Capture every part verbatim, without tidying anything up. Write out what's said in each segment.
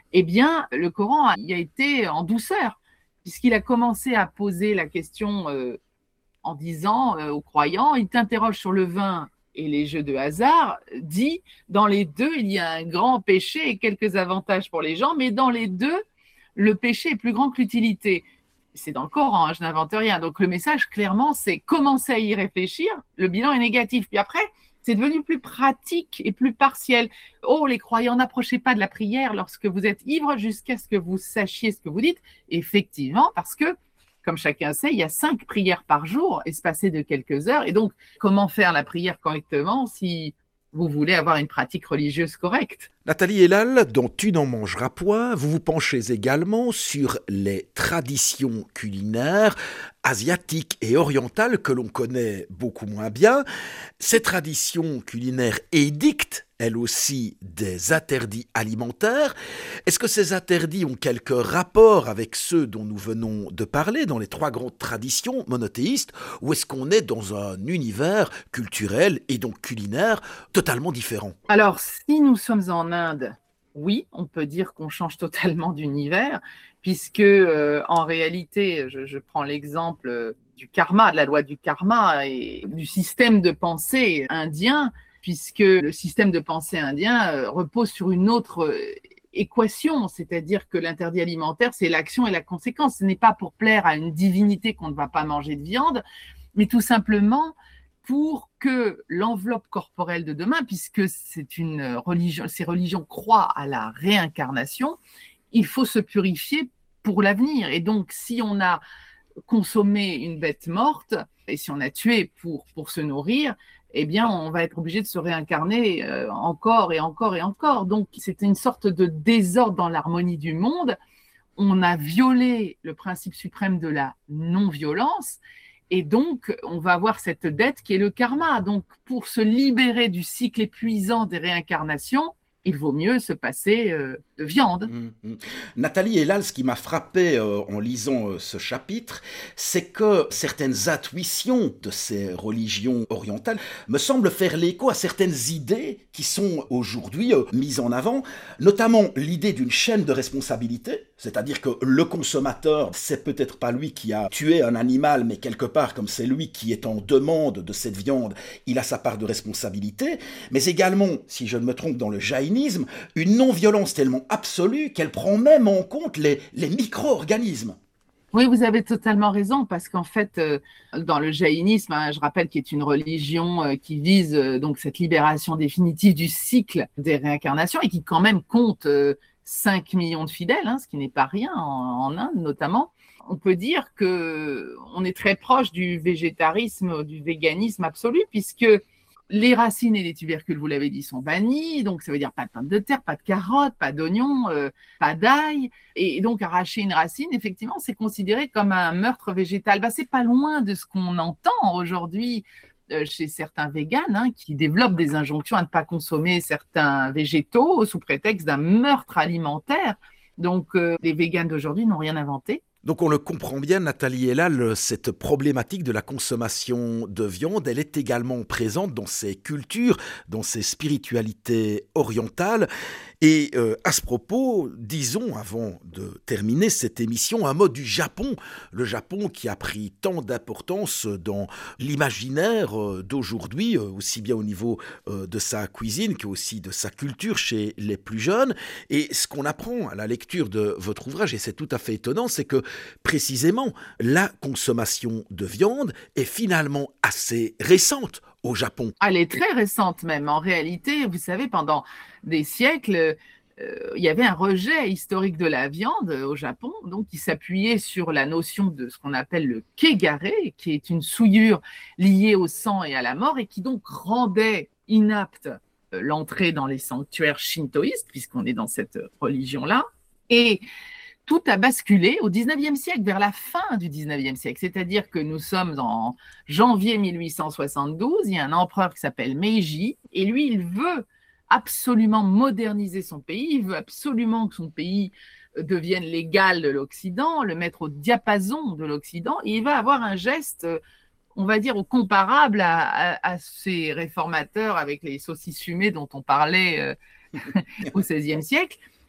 Eh bien, le Coran y a été en douceur, puisqu'il a commencé à poser la question euh, en disant euh, aux croyants, il t'interroge sur le vin et les jeux de hasard, dit, dans les deux, il y a un grand péché et quelques avantages pour les gens, mais dans les deux, le péché est plus grand que l'utilité. C'est dans le Coran, hein, je n'invente rien. Donc le message, clairement, c'est commencer à y réfléchir, le bilan est négatif. Puis après, c'est devenu plus pratique et plus partiel. Oh, les croyants, n'approchez pas de la prière lorsque vous êtes ivre jusqu'à ce que vous sachiez ce que vous dites. Effectivement, parce que comme chacun sait, il y a cinq prières par jour, espacées de quelques heures. Et donc, comment faire la prière correctement si vous voulez avoir une pratique religieuse correcte? Nathalie Elal, dans Tu n'en mangeras point, vous vous penchez également sur les traditions culinaires asiatiques et orientales que l'on connaît beaucoup moins bien. Ces traditions culinaires édictent, elles aussi, des interdits alimentaires. Est-ce que ces interdits ont quelque rapport avec ceux dont nous venons de parler dans les trois grandes traditions monothéistes, ou est-ce qu'on est dans un univers culturel et donc culinaire totalement différent? Alors, si nous sommes en Inde, oui, on peut dire qu'on change totalement d'univers, puisque euh, en réalité, je, je prends l'exemple euh, du karma, de la loi du karma et du système de pensée indien, puisque le système de pensée indien euh, repose sur une autre euh, équation, c'est-à-dire que l'interdit alimentaire, c'est l'action et la conséquence. Ce n'est pas pour plaire à une divinité qu'on ne va pas manger de viande, mais tout simplement pour que l'enveloppe corporelle de demain, puisque c'est une religion, ces religions croient à la réincarnation, il faut se purifier pour l'avenir. Et donc, si on a consommé une bête morte et si on a tué pour, pour se nourrir, eh bien, on va être obligé de se réincarner euh, encore et encore et encore. Donc, c'est une sorte de désordre dans l'harmonie du monde. On a violé le principe suprême de la non-violence. Et donc, on va avoir cette dette qui est le karma. Donc, pour se libérer du cycle épuisant des réincarnations, il vaut mieux se passer euh, de viande. Mmh, mmh. Nathalie Elal, ce qui m'a frappé euh, en lisant euh, ce chapitre, c'est que certaines intuitions de ces religions orientales me semblent faire l'écho à certaines idées qui sont aujourd'hui euh, mises en avant, notamment l'idée d'une chaîne de responsabilité, c'est-à-dire que le consommateur, c'est peut-être pas lui qui a tué un animal, mais quelque part, comme c'est lui qui est en demande de cette viande, il a sa part de responsabilité, mais également, si je ne me trompe dans le jaïnisme, une non-violence tellement absolue qu'elle prend même en compte les, les micro-organismes. Oui, vous avez totalement raison, parce qu'en fait, euh, dans le jaïnisme, hein, je rappelle qu'il est une religion euh, qui vise euh, donc cette libération définitive du cycle des réincarnations et qui quand même compte euh, cinq millions de fidèles, hein, ce qui n'est pas rien en, en Inde notamment. On peut dire que on est très proche du végétarisme, du véganisme absolu, puisque les racines et les tubercules, vous l'avez dit, sont bannis. Donc, ça veut dire pas de pommes de terre, pas de carottes, pas d'oignons, euh, pas d'ail. Et donc, arracher une racine, effectivement, c'est considéré comme un meurtre végétal. Bah, c'est pas loin de ce qu'on entend aujourd'hui euh, chez certains véganes hein, qui développent des injonctions à ne pas consommer certains végétaux sous prétexte d'un meurtre alimentaire. Donc, euh, les véganes d'aujourd'hui n'ont rien inventé. Donc on le comprend bien, Nathalie Elal, cette problématique de la consommation de viande, elle est également présente dans ces cultures, dans ces spiritualités orientales. Et euh, à ce propos, disons, avant de terminer cette émission, un mot du Japon. Le Japon qui a pris tant d'importance dans l'imaginaire euh, d'aujourd'hui, euh, aussi bien au niveau euh, de sa cuisine qu'aussi de sa culture chez les plus jeunes. Et ce qu'on apprend à la lecture de votre ouvrage, et c'est tout à fait étonnant, c'est que précisément, la consommation de viande est finalement assez récente au Japon. Elle est très récente même. En réalité, vous savez, pendant des siècles, euh, il y avait un rejet historique de la viande au Japon, donc qui s'appuyait sur la notion de ce qu'on appelle le kegare, qui est une souillure liée au sang et à la mort, et qui donc rendait inapte euh, l'entrée dans les sanctuaires shintoïstes, puisqu'on est dans cette religion-là. Et tout a basculé au dix-neuvième siècle, vers la fin du dix-neuvième siècle. C'est-à-dire que nous sommes en janvier mille huit cent soixante-douze, il y a un empereur qui s'appelle Meiji, et lui, il veut absolument moderniser son pays, il veut absolument que son pays devienne l'égal de l'Occident, le mettre au diapason de l'Occident, et il va avoir un geste, on va dire, comparable à, à, à ces réformateurs avec les saucisses fumées dont on parlait euh, au seizième siècle.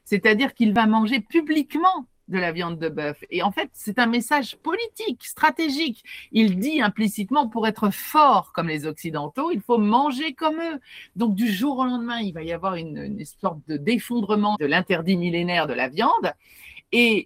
C'est-à-dire qu'il va manger publiquement de la viande de bœuf. Et en fait, c'est un message politique, stratégique. Il dit implicitement, pour être fort comme les Occidentaux, il faut manger comme eux. Donc, du jour au lendemain, il va y avoir une, une sorte de d'effondrement de l'interdit millénaire de la viande. Et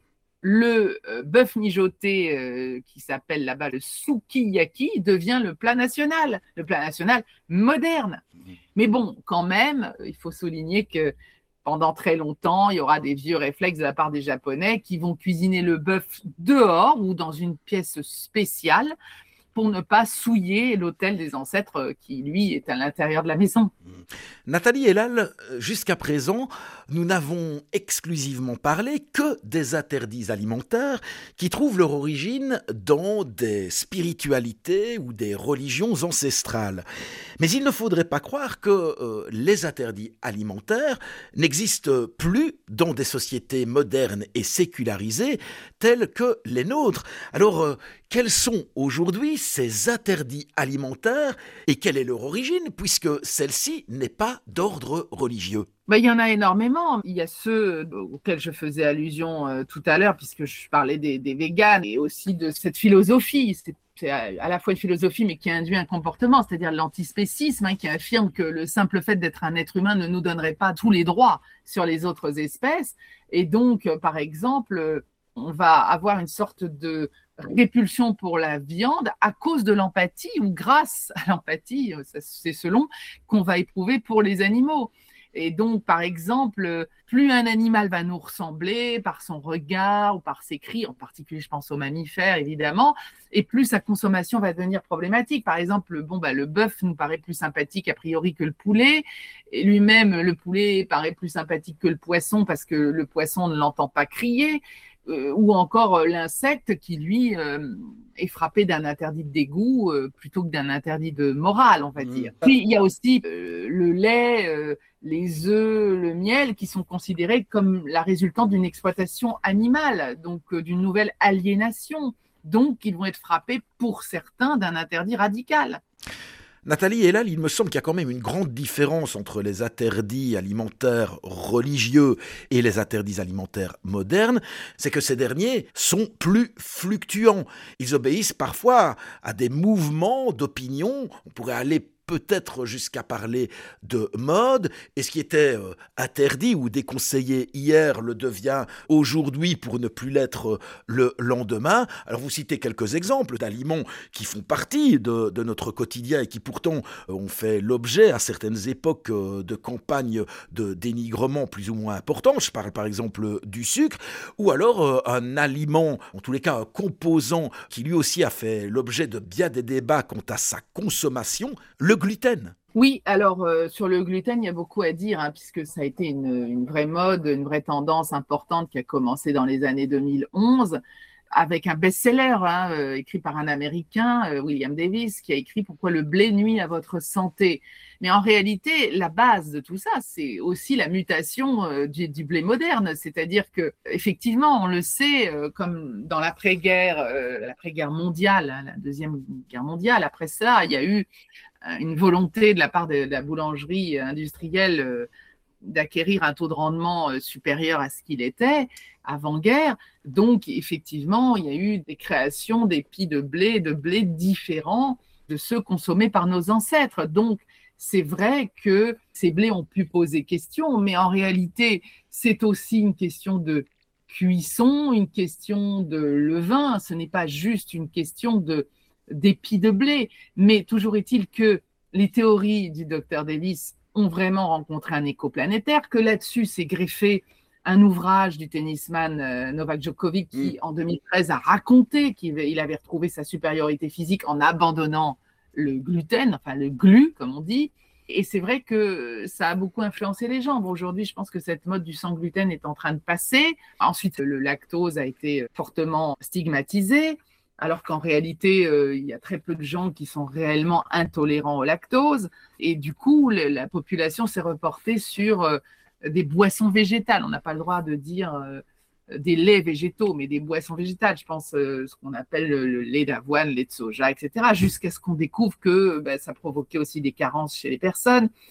le euh, bœuf mijoté, euh, qui s'appelle là-bas le sukiyaki, devient le plat national, le plat national moderne. Mais bon, quand même, il faut souligner que pendant très longtemps, il y aura des vieux réflexes de la part des Japonais qui vont cuisiner le bœuf dehors ou dans une pièce spéciale pour ne pas souiller l'autel des ancêtres qui, lui, est à l'intérieur de la maison. Nathalie Elal, jusqu'à présent, nous n'avons exclusivement parlé que des interdits alimentaires qui trouvent leur origine dans des spiritualités ou des religions ancestrales. Mais il ne faudrait pas croire que euh, les interdits alimentaires n'existent plus dans des sociétés modernes et sécularisées telles que les nôtres. Alors, euh, quels sont aujourd'hui ces interdits alimentaires et quelle est leur origine, puisque celle-ci n'est pas d'ordre religieux? Ben, il y en a énormément. Il y a ceux auxquels je faisais allusion euh, tout à l'heure, puisque je parlais des, des véganes et aussi de cette philosophie. C'est, c'est à la fois une philosophie, mais qui induit un comportement, c'est-à-dire l'antispécisme, hein, qui affirme que le simple fait d'être un être humain ne nous donnerait pas tous les droits sur les autres espèces. Et donc, euh, par exemple, on va avoir une sorte de répulsion pour la viande à cause de l'empathie ou grâce à l'empathie, c'est selon, qu'on va éprouver pour les animaux. Et donc, par exemple, plus un animal va nous ressembler par son regard ou par ses cris, en particulier, je pense aux mammifères, évidemment, et plus sa consommation va devenir problématique. Par exemple, bon, bah, le bœuf nous paraît plus sympathique a priori que le poulet, et lui-même, le poulet paraît plus sympathique que le poisson parce que le poisson ne l'entend pas crier. Euh, ou encore euh, l'insecte qui, lui, euh, est frappé d'un interdit de dégoût euh, plutôt que d'un interdit de morale, on va dire. Mmh. Puis, il y a aussi euh, le lait, euh, les œufs, le miel, qui sont considérés comme la résultante d'une exploitation animale, donc euh, d'une nouvelle aliénation. Donc, ils vont être frappés, pour certains, d'un interdit radical. Nathalie Elal, il me semble qu'il y a quand même une grande différence entre les interdits alimentaires religieux et les interdits alimentaires modernes, c'est que ces derniers sont plus fluctuants. Ils obéissent parfois à des mouvements d'opinion, on pourrait aller peut-être jusqu'à parler de mode, et ce qui était euh, interdit ou déconseillé hier le devient aujourd'hui pour ne plus l'être euh, le lendemain. Alors vous citez quelques exemples d'aliments qui font partie de, de notre quotidien et qui pourtant euh, ont fait l'objet à certaines époques euh, de campagnes de dénigrement plus ou moins importantes. Je parle par exemple du sucre, ou alors euh, un aliment, en tous les cas un composant qui lui aussi a fait l'objet de bien des débats quant à sa consommation, le gluten. Oui, alors euh, sur le gluten, il y a beaucoup à dire, hein, puisque ça a été une, une vraie mode, une vraie tendance importante qui a commencé dans les années deux mille onze, avec un best-seller hein, euh, écrit par un Américain, euh, William Davis, qui a écrit « Pourquoi le blé nuit à votre santé ». Mais en réalité, la base de tout ça, c'est aussi la mutation euh, du, du blé moderne. C'est-à-dire que, effectivement, on le sait, euh, comme dans l'après-guerre, euh, l'après-guerre mondiale, hein, la deuxième guerre mondiale, après ça, il y a eu une volonté de la part de la boulangerie industrielle euh, d'acquérir un taux de rendement euh, supérieur à ce qu'il était avant-guerre. Donc, effectivement, il y a eu des créations d'épis de blé, de blé différents de ceux consommés par nos ancêtres. Donc, c'est vrai que ces blés ont pu poser question, mais en réalité, c'est aussi une question de cuisson, une question de levain. Ce n'est pas juste une question de d'épis de blé, mais toujours est-il que les théories du docteur Davis ont vraiment rencontré un écho planétaire, que là-dessus s'est greffé un ouvrage du tennisman Novak Djokovic qui, en deux mille treize, a raconté qu'il avait retrouvé sa supériorité physique en abandonnant le gluten, enfin le glu, comme on dit. Et c'est vrai que ça a beaucoup influencé les gens. Bon, aujourd'hui, je pense que cette mode du sans gluten est en train de passer. Ensuite, le lactose a été fortement stigmatisé, alors qu'en réalité, euh, il y a très peu de gens qui sont réellement intolérants au lactose. Et du coup, le, la population s'est reportée sur euh, des boissons végétales. On n'a pas le droit de dire euh, des laits végétaux, mais des boissons végétales. Je pense euh, ce qu'on appelle le, le lait d'avoine, le lait de soja, et cetera, jusqu'à ce qu'on découvre que ben, ça provoquait aussi des carences chez les personnes.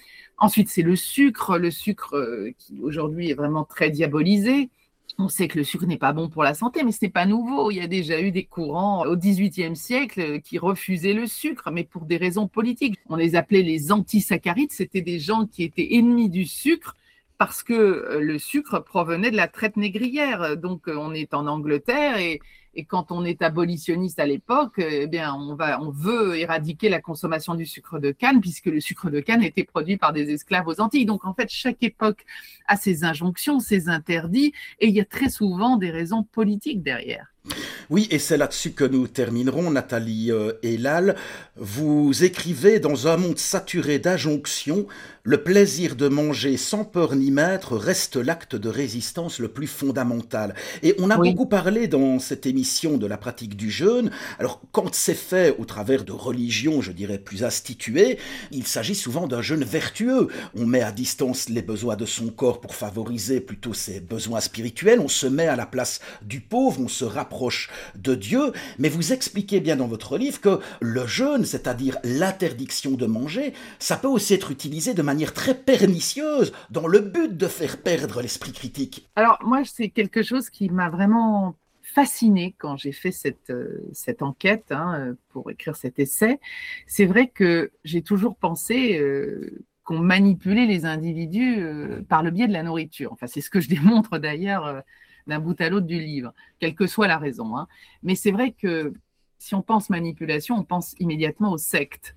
Ensuite, c'est le sucre, le sucre euh, qui aujourd'hui est vraiment très diabolisé. On sait que le sucre n'est pas bon pour la santé, mais ce n'est pas nouveau. Il y a déjà eu des courants au dix-huitième siècle qui refusaient le sucre, mais pour des raisons politiques. On les appelait les antisaccharides, c'était des gens qui étaient ennemis du sucre parce que le sucre provenait de la traite négrière. Donc on est en Angleterre et Et quand on est abolitionniste à l'époque, eh bien, on, va, on veut éradiquer la consommation du sucre de canne puisque le sucre de canne était produit par des esclaves aux Antilles. Donc, en fait, chaque époque a ses injonctions, ses interdits, et il y a très souvent des raisons politiques derrière. Oui, et c'est là-dessus que nous terminerons, Nathalie euh, Elal. Vous écrivez dans un monde saturé d'injonctions, le plaisir de manger sans peur ni maître reste l'acte de résistance le plus fondamental. Et on a Oui. beaucoup parlé dans cette émission de la pratique du jeûne. Alors, quand c'est fait au travers de religions, je dirais, plus instituées, il s'agit souvent d'un jeûne vertueux. On met à distance les besoins de son corps pour favoriser plutôt ses besoins spirituels. On se met à la place du pauvre, on se rapproche de Dieu, mais vous expliquez bien dans votre livre que le jeûne, c'est-à-dire l'interdiction de manger, ça peut aussi être utilisé de manière très pernicieuse dans le but de faire perdre l'esprit critique. Alors moi, c'est quelque chose qui m'a vraiment fascinée quand j'ai fait cette, euh, cette enquête hein, pour écrire cet essai. C'est vrai que j'ai toujours pensé euh, qu'on manipulait les individus euh, par le biais de la nourriture. Enfin, c'est ce que je démontre d'ailleurs euh, d'un bout à l'autre du livre, quelle que soit la raison. Hein. Mais c'est vrai que si on pense manipulation, on pense immédiatement aux sectes.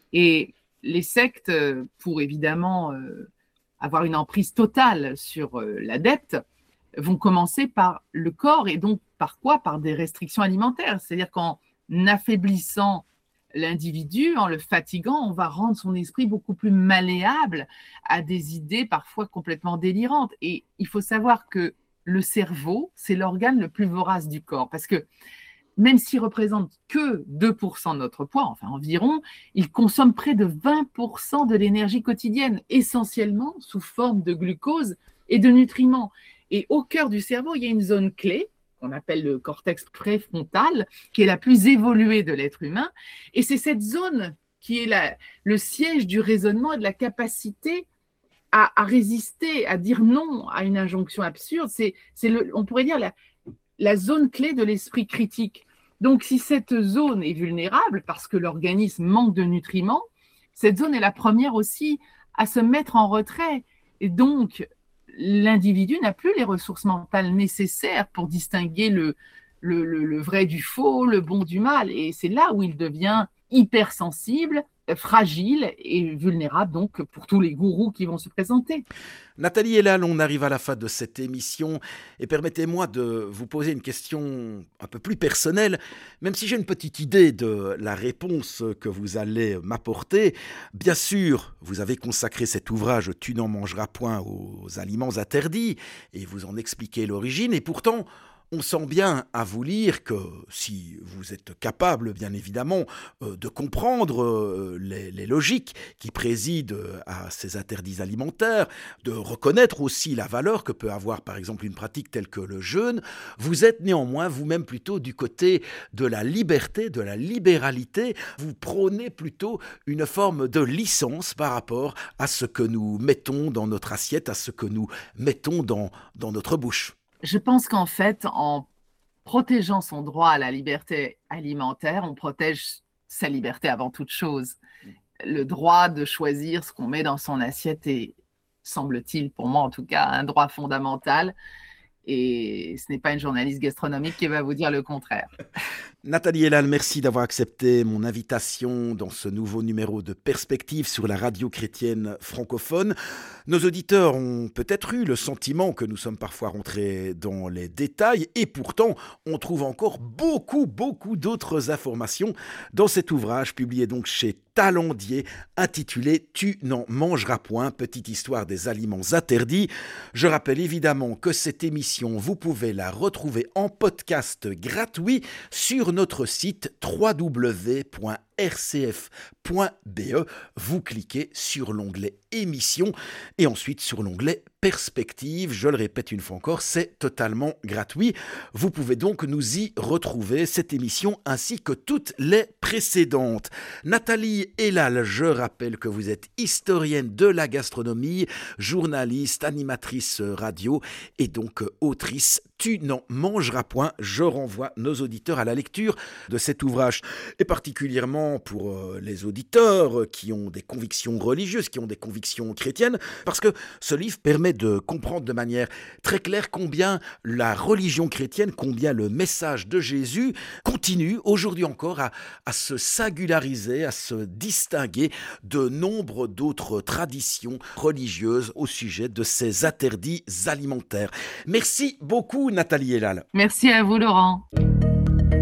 Et les sectes, pour évidemment euh, avoir une emprise totale sur euh, l'adepte, vont commencer par le corps et donc par quoi? Par des restrictions alimentaires. C'est-à-dire qu'en affaiblissant l'individu, en le fatiguant, on va rendre son esprit beaucoup plus malléable à des idées parfois complètement délirantes. Et il faut savoir que le cerveau, c'est l'organe le plus vorace du corps parce que même s'il représente que deux pour cent de notre poids, enfin environ, il consomme près de vingt pour cent de l'énergie quotidienne, essentiellement sous forme de glucose et de nutriments. Et au cœur du cerveau, il y a une zone clé, qu'on appelle le cortex préfrontal, qui est la plus évoluée de l'être humain. Et c'est cette zone qui est la, le siège du raisonnement et de la capacité à, à résister, à dire non à une injonction absurde. C'est, c'est le, on pourrait dire la, la zone clé de l'esprit critique. Donc, si cette zone est vulnérable parce que l'organisme manque de nutriments, cette zone est la première aussi à se mettre en retrait. Et donc, l'individu n'a plus les ressources mentales nécessaires pour distinguer le, le, le, le vrai du faux, le bon du mal. Et c'est là où il devient hypersensible, fragile et vulnérable donc pour tous les gourous qui vont se présenter. Nathalie Elal, on arrive à la fin de cette émission et permettez-moi de vous poser une question un peu plus personnelle, même si j'ai une petite idée de la réponse que vous allez m'apporter. Bien sûr, vous avez consacré cet ouvrage « Tu n'en mangeras point » aux aliments interdits et vous en expliquez l'origine et pourtant, on sent bien à vous lire que si vous êtes capable, bien évidemment, euh, de comprendre euh, les, les logiques qui président à ces interdits alimentaires, de reconnaître aussi la valeur que peut avoir, par exemple, une pratique telle que le jeûne, vous êtes néanmoins vous-même plutôt du côté de la liberté, de la libéralité. Vous prônez plutôt une forme de licence par rapport à ce que nous mettons dans notre assiette, à ce que nous mettons dans, dans notre bouche. Je pense qu'en fait, en protégeant son droit à la liberté alimentaire, on protège sa liberté avant toute chose. Le droit de choisir ce qu'on met dans son assiette est, semble-t-il, pour moi en tout cas, un droit fondamental. Et ce n'est pas une journaliste gastronomique qui va vous dire le contraire. Nathalie Elal, merci d'avoir accepté mon invitation dans ce nouveau numéro de Perspective sur la radio chrétienne francophone. Nos auditeurs ont peut-être eu le sentiment que nous sommes parfois rentrés dans les détails et pourtant on trouve encore beaucoup, beaucoup d'autres informations dans cet ouvrage publié donc chez Talendier intitulé « Tu n'en mangeras point, petite histoire des aliments interdits ». Je rappelle évidemment que cette émission, vous pouvez la retrouver en podcast gratuit sur notre site w w w point r c f point b e. Vous cliquez sur l'onglet émissions et ensuite sur l'onglet perspective. Je le répète une fois encore, c'est totalement gratuit. Vous pouvez donc nous y retrouver, cette émission ainsi que toutes les précédentes. Nathalie Elal, je rappelle que vous êtes historienne de la gastronomie, journaliste, animatrice radio et donc autrice. Tu n'en mangeras point. Je renvoie nos auditeurs à la lecture de cet ouvrage, et particulièrement pour euh, les auditeurs qui ont des convictions religieuses, qui ont des convictions chrétiennes, parce que ce livre permet de comprendre de manière très claire combien la religion chrétienne, combien le message de Jésus continue aujourd'hui encore à, à se singulariser, à se distinguer de nombre d'autres traditions religieuses au sujet de ces interdits alimentaires. Merci beaucoup Nathalie Elal. Merci à vous Laurent.